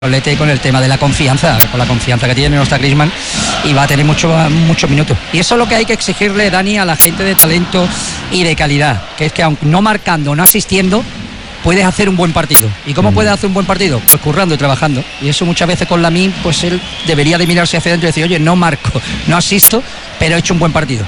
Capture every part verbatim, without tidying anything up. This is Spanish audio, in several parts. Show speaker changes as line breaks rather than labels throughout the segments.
Lete con el tema de la confianza, con la confianza que tiene, no está Griezmann y va a tener muchos muchos minutos. Y eso es lo que hay que exigirle, Dani, a la gente de talento y de calidad, que es que aunque no marcando, no asistiendo, puedes hacer un buen partido. ¿Y cómo puedes hacer un buen partido? Pues currando y trabajando. Y eso muchas veces con Lamine, pues él debería de mirarse hacia adentro y decir, oye, no marco, no asisto, pero he hecho un buen partido.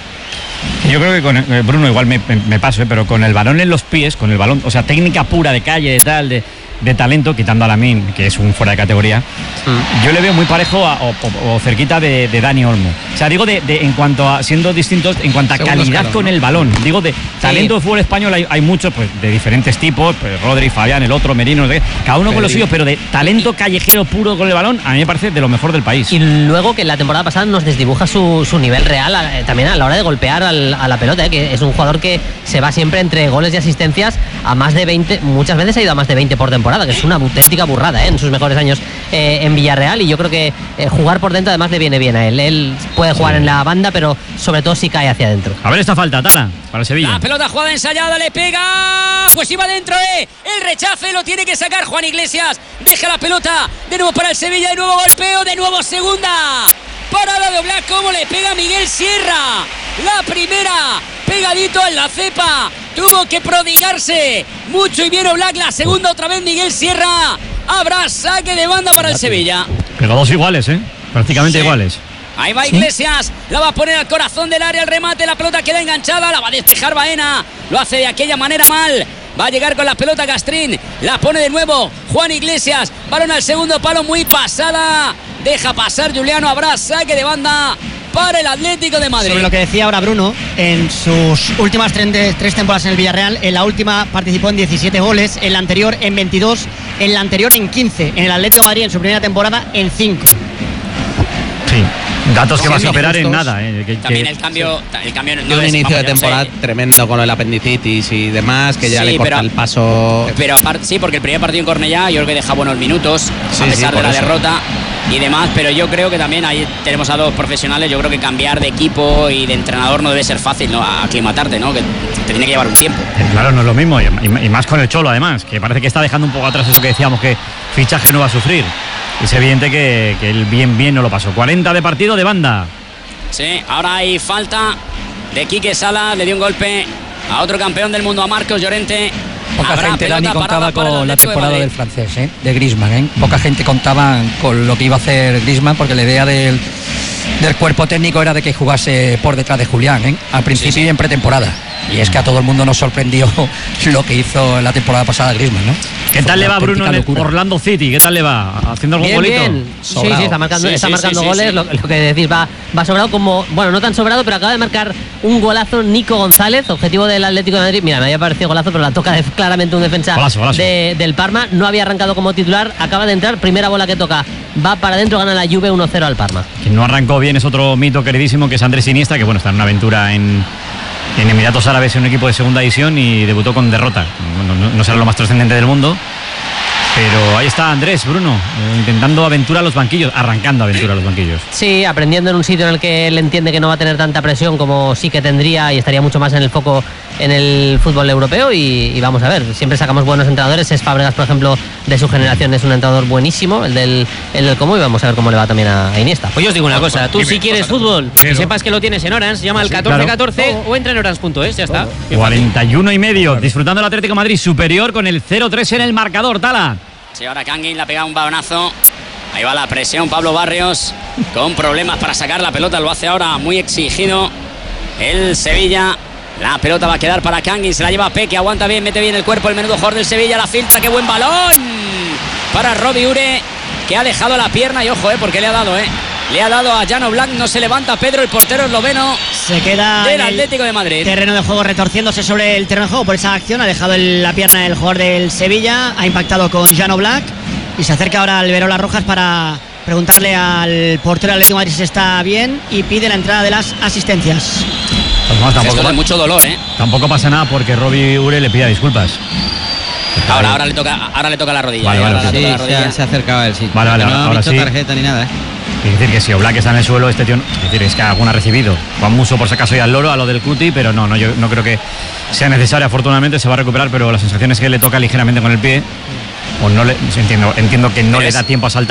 Yo creo que con el, Bruno igual me, me paso, ¿eh? Pero con el balón en los pies, con el balón, o sea, técnica pura de calle, de tal, de, de talento, quitando a Lamine, que es un fuera de categoría, mm. yo le veo muy parejo a, o, o, o cerquita de, de Dani Olmo. O sea, digo de, de en cuanto a, siendo distintos, en cuanto a Segundo calidad escalón, con ¿no? el balón. Digo de talento sí. de fútbol español hay, hay muchos, pues de diferentes tipos, pues Rodri, Fabián, el otro, Merino, de, cada uno Pedri. Con lo suyo, pero de talento callejero puro con el balón, a mí me parece de lo mejor del país.
Y luego que la temporada pasada nos desdibuja su, su nivel real a, también a la hora de golpear al, a la pelota, ¿eh? Que es un jugador que se va siempre entre goles y asistencias a más de veinte, muchas veces ha ido a más de veinte por temporada, que es una auténtica burrada, ¿eh? En sus mejores años eh, en Villarreal, y yo creo que eh, jugar por dentro además le viene bien a él. Él puede jugar sí. en la banda, pero sobre todo si cae hacia adentro.
A ver esta falta, Tala, para el Sevilla.
La pelota jugada ensayada, le pega, pues iba dentro, ¿eh? El rechace lo tiene que sacar Juan Iglesias, deja la pelota, de nuevo para el Sevilla, de nuevo golpeo, de nuevo segunda. Parada de Oblak, cómo le pega Miguel Sierra. La primera, pegadito en la cepa. Tuvo que prodigarse mucho y bien Oblak. La segunda otra vez Miguel Sierra. Habrá saque de banda para el Sevilla.
Pero dos iguales, ¿eh? Prácticamente sí. iguales.
Ahí va Iglesias, la va a poner al corazón del área, el remate, la pelota queda enganchada, la va a despejar Baena. Lo hace de aquella manera mal. Va a llegar con la pelota Castrín, la pone de nuevo Juan Iglesias, balón al segundo palo, muy pasada, deja pasar Juliano, habrá saque de banda para el Atlético de Madrid.
Sobre lo que decía ahora Bruno, en sus últimas tres, tres temporadas en el Villarreal, en la última participó en diecisiete goles, en la anterior en veintidós, en la anterior en quince, en el Atlético de Madrid en su primera temporada en cinco.
Sí. Datos que va a superar en nada. Eh, que,
También
que,
el cambio,
sí.
el cambio
no un inicio de temporada tremendo con el apendicitis y demás, que ya sí, le corta pero, el paso.
Pero aparte, sí, porque el primer partido en Cornellá yo creo que deja buenos minutos, sí, a pesar sí, de la eso. derrota y demás, pero yo creo que también ahí tenemos a dos profesionales. Yo creo que cambiar de equipo y de entrenador no debe ser fácil, ¿no? Aclimatarte, ¿no? Que te tiene que llevar un tiempo.
Claro, no es lo mismo, y, y más con el Cholo además, que parece que está dejando un poco atrás eso que decíamos, que fichaje no va a sufrir. Es evidente que, que el bien bien no lo pasó. cuarenta de partido de banda.
Sí, ahora hay falta de Quique Salas, le dio un golpe a otro campeón del mundo, a Marcos Llorente.
Poca
Habrá
gente, Dani, contaba con la temporada
de
del francés, ¿eh? de Griezmann. ¿eh? Poca gente contaba con lo que iba a hacer Griezmann, porque la idea del, del cuerpo técnico era de que jugase por detrás de Julián, ¿eh? al principio sí, sí. y en pretemporada. Y es que a todo el mundo nos sorprendió lo que hizo en la temporada pasada Griezmann, ¿no?
¿Qué tal le va Bruno en el Orlando City? ¿Qué tal le va? ¿Haciendo algún
bien,
golito?
Bien. Sí, sí, está marcando, sí, está sí, marcando sí, goles. Sí, sí. Lo, lo que decís, va, va sobrado como... Bueno, no tan sobrado, pero acaba de marcar un golazo Nico González, objetivo del Atlético de Madrid. Mira, me había parecido golazo, pero la toca de, claramente un defensa golazo, golazo. De, del Parma. No había arrancado como titular, acaba de entrar, primera bola que toca. Va para adentro, gana la Juve uno cero al Parma.
Quien no arrancó bien es otro mito queridísimo, que es Andrés Iniesta, que bueno, está en una aventura en... en Emiratos Árabes, en un equipo de segunda división, y debutó con derrota. No, no, no será lo más trascendente del mundo, pero ahí está Andrés, Bruno, eh, intentando aventura a los banquillos, arrancando aventura a los banquillos.
Sí, aprendiendo en un sitio en el que él entiende que no va a tener tanta presión como sí que tendría, y estaría mucho más en el foco en el fútbol europeo, y, y vamos a ver, siempre sacamos buenos entrenadores. Es Fábregas, por ejemplo, de su generación, es un entrenador buenísimo, el del, el del Como, y vamos a ver cómo le va también a Iniesta.
Pues yo os digo una cosa, tú si quieres fútbol, que sepas que lo tienes en Orange, llama al catorce catorce claro. o entra en orange punto es, ya está.
cuarenta y uno y medio, disfrutando el Atlético de Madrid, superior con el cero tres en el marcador, Tala.
Sí, ahora Canguin le ha pegado un balonazo. Ahí va la presión, Pablo Barrios, con problemas para sacar la pelota, lo hace ahora muy exigido el Sevilla. La pelota va a quedar para Canguin, se la lleva Peque, aguanta bien, mete bien el cuerpo, el menudo jugador del Sevilla, la filtra, qué buen balón para Robbie Ure, que ha dejado la pierna, y ojo, eh, porque le ha dado, eh. Le ha dado a Jan Oblak, no se levanta Pedro, el portero esloveno.
Se queda
del Atlético de Madrid.
Terreno de juego, retorciéndose sobre el terreno de juego por esa acción. Ha dejado el, la pierna del jugador del Sevilla. Ha impactado con Jan Oblak. Y se acerca ahora Alberola Rojas para preguntarle al portero del Atlético de Madrid si está bien. Y pide la entrada de las asistencias.
Pues no, tampoco, esto de mucho dolor, ¿eh?
Tampoco pasa nada porque Robbie Ure le pida disculpas.
Ahora, ahora, le toca, ahora le toca la rodilla.
Vale, vale,
ahora
sí,
le toca la rodilla.
Se, ha, se ha acercado a él, sí.
Vale, vale,
no ha
ahora
dicho
sí.
tarjeta ni nada, ¿eh?
Es decir, que si Oblak está en el suelo, este tío, es decir, es que alguna ha recibido. Juan Musso por si acaso y al loro, a lo del Cuti, pero no, no, yo no creo que sea necesario. Afortunadamente se va a recuperar, pero la sensación es que le toca ligeramente con el pie. O no le, entiendo, entiendo que no pero le da tiempo a saltar.